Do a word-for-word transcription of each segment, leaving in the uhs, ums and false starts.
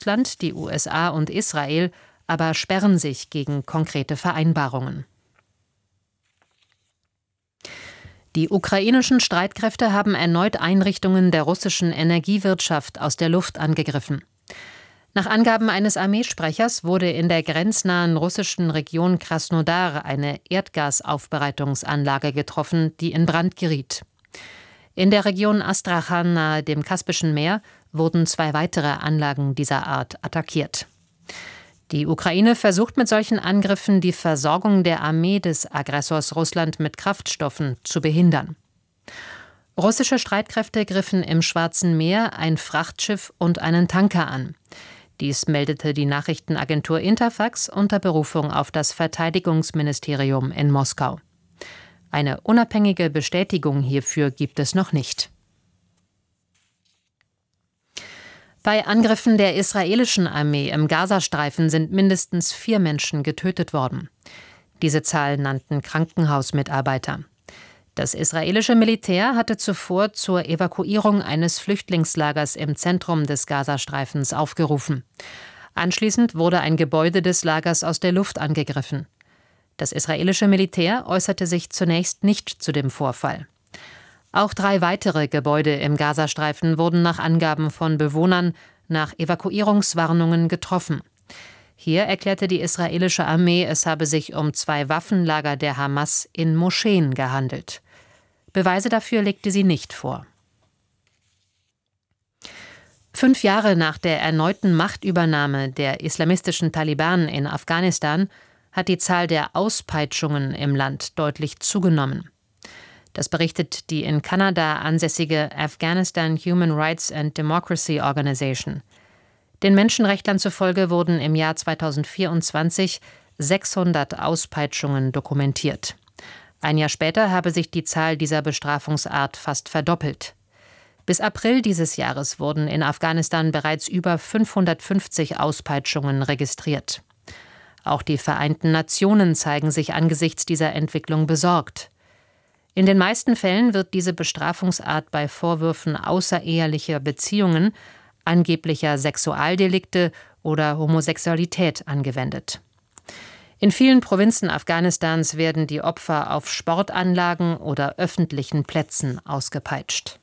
Russland, die U S A und Israel aber sperren sich gegen konkrete Vereinbarungen. Die ukrainischen Streitkräfte haben erneut Einrichtungen der russischen Energiewirtschaft aus der Luft angegriffen. Nach Angaben eines Armeesprechers wurde in der grenznahen russischen Region Krasnodar eine Erdgasaufbereitungsanlage getroffen, die in Brand geriet. In der Region Astrachan nahe dem Kaspischen Meer wurden zwei weitere Anlagen dieser Art attackiert. Die Ukraine versucht mit solchen Angriffen, die Versorgung der Armee des Aggressors Russland mit Kraftstoffen zu behindern. Russische Streitkräfte griffen im Schwarzen Meer ein Frachtschiff und einen Tanker an. Dies meldete die Nachrichtenagentur Interfax unter Berufung auf das Verteidigungsministerium in Moskau. Eine unabhängige Bestätigung hierfür gibt es noch nicht. Bei Angriffen der israelischen Armee im Gazastreifen sind mindestens vier Menschen getötet worden. Diese Zahl nannten Krankenhausmitarbeiter. Das israelische Militär hatte zuvor zur Evakuierung eines Flüchtlingslagers im Zentrum des Gazastreifens aufgerufen. Anschließend wurde ein Gebäude des Lagers aus der Luft angegriffen. Das israelische Militär äußerte sich zunächst nicht zu dem Vorfall. Auch drei weitere Gebäude im Gazastreifen wurden nach Angaben von Bewohnern nach Evakuierungswarnungen getroffen. Hier erklärte die israelische Armee, es habe sich um zwei Waffenlager der Hamas in Moscheen gehandelt. Beweise dafür legte sie nicht vor. Fünf Jahre nach der erneuten Machtübernahme der islamistischen Taliban in Afghanistan hat die Zahl der Auspeitschungen im Land deutlich zugenommen. Das berichtet die in Kanada ansässige Afghanistan Human Rights and Democracy Organization. Den Menschenrechtlern zufolge wurden im Jahr zweitausendvierundzwanzig sechshundert Auspeitschungen dokumentiert. Ein Jahr später habe sich die Zahl dieser Bestrafungsart fast verdoppelt. Bis April dieses Jahres wurden in Afghanistan bereits über fünfhundertfünfzig Auspeitschungen registriert. Auch die Vereinten Nationen zeigen sich angesichts dieser Entwicklung besorgt. In den meisten Fällen wird diese Bestrafungsart bei Vorwürfen außerehelicher Beziehungen, angeblicher Sexualdelikte oder Homosexualität angewendet. In vielen Provinzen Afghanistans werden die Opfer auf Sportanlagen oder öffentlichen Plätzen ausgepeitscht.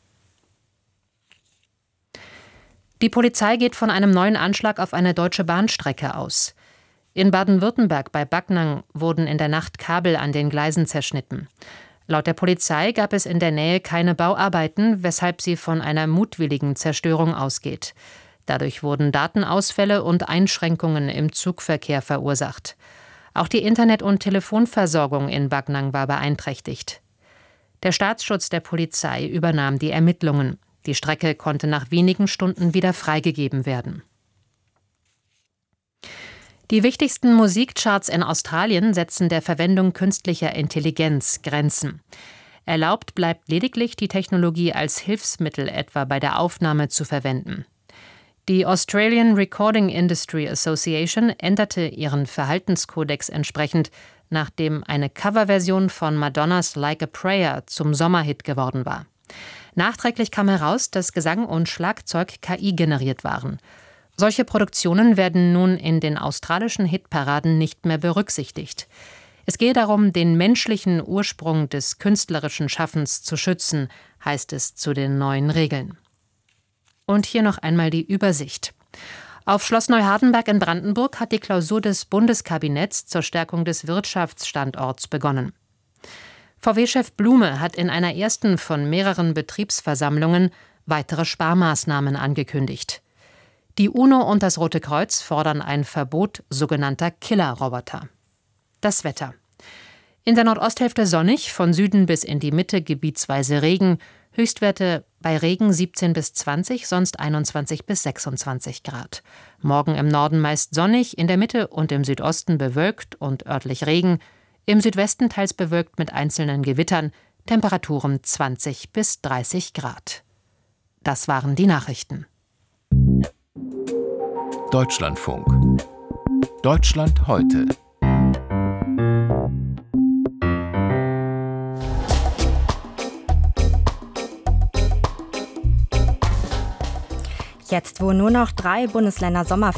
Die Polizei geht von einem neuen Anschlag auf eine deutsche Bahnstrecke aus. In Baden-Württemberg bei Backnang wurden in der Nacht Kabel an den Gleisen zerschnitten. Laut der Polizei gab es in der Nähe keine Bauarbeiten, weshalb sie von einer mutwilligen Zerstörung ausgeht. Dadurch wurden Datenausfälle und Einschränkungen im Zugverkehr verursacht. Auch die Internet- und Telefonversorgung in Backnang war beeinträchtigt. Der Staatsschutz der Polizei übernahm die Ermittlungen. Die Strecke konnte nach wenigen Stunden wieder freigegeben werden. Die wichtigsten Musikcharts in Australien setzen der Verwendung künstlicher Intelligenz Grenzen. Erlaubt bleibt lediglich, die Technologie als Hilfsmittel etwa bei der Aufnahme zu verwenden. Die Australian Recording Industry Association änderte ihren Verhaltenskodex entsprechend, nachdem eine Coverversion von Madonnas Like a Prayer zum Sommerhit geworden war. Nachträglich kam heraus, dass Gesang und Schlagzeug K I generiert waren. Solche Produktionen werden nun in den australischen Hitparaden nicht mehr berücksichtigt. Es gehe darum, den menschlichen Ursprung des künstlerischen Schaffens zu schützen, heißt es zu den neuen Regeln. Und hier noch einmal die Übersicht. Auf Schloss Neuhardenberg in Brandenburg hat die Klausur des Bundeskabinetts zur Stärkung des Wirtschaftsstandorts begonnen. V W-Chef Blume hat in einer ersten von mehreren Betriebsversammlungen weitere Sparmaßnahmen angekündigt. Die UNO und das Rote Kreuz fordern ein Verbot sogenannter Killerroboter. Das Wetter. In der Nordosthälfte sonnig, von Süden bis in die Mitte gebietsweise Regen. Höchstwerte bei Regen siebzehn bis zwanzig, sonst einundzwanzig bis sechsundzwanzig Grad. Morgen im Norden meist sonnig, in der Mitte und im Südosten bewölkt und örtlich Regen. Im Südwesten teils bewölkt mit einzelnen Gewittern. Temperaturen zwanzig bis dreißig Grad. Das waren die Nachrichten. Deutschlandfunk. Deutschland heute. Ja, Jetzt, wo nur noch drei Bundesländer Sommerferien